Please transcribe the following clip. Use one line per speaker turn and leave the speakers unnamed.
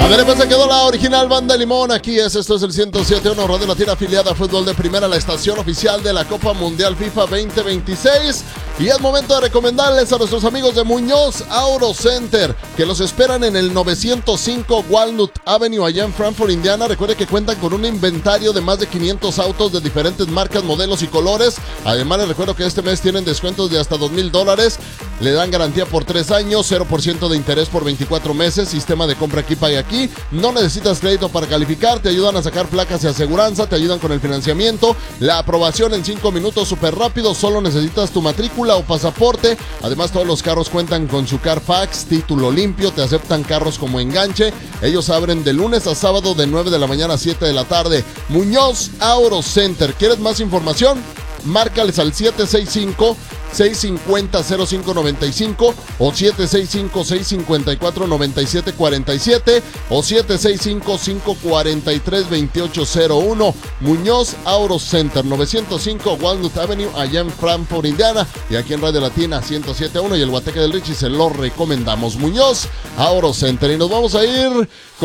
ver, pues se quedó la original banda Limón. Aquí esto es el 107.1 Radio Latina, afiliada a Fútbol de Primera, la estación oficial de la Copa Mundial FIFA 2026. Y es momento de recomendarles a nuestros amigos de Muñoz Auto Center, que los esperan en el 905 Walnut Avenue, allá en Frankfort, Indiana. Recuerde que cuentan con un inventario de más de 500 autos de diferentes marcas, modelos y colores. Además, les recuerdo que este mes tienen descuentos de hasta $2,000. Le dan garantía por 3 años, 0% de interés por 24 meses, sistema de compra aquí, paga aquí. No necesitas crédito para calificar, te ayudan a sacar placas y aseguranza, te ayudan con el financiamiento, la aprobación en 5 minutos súper rápido, solo necesitas tu matrícula o pasaporte. Además, todos los carros cuentan con su Carfax, título limpio, te aceptan carros como enganche. Ellos abren de lunes a sábado de 9 de la mañana a 7 de la tarde. Muñoz Auto Center. ¿Quieres más información? Márcales al 765-650-0595 o 765-654-9747 o 765-543-2801. Muñoz Auto Center, 905 Walnut Avenue, allá en Frankfort, Indiana. Y aquí en Radio Latina 107.1 y el Guateque del Richie se lo recomendamos. Muñoz Auto Center. Y nos vamos a ir con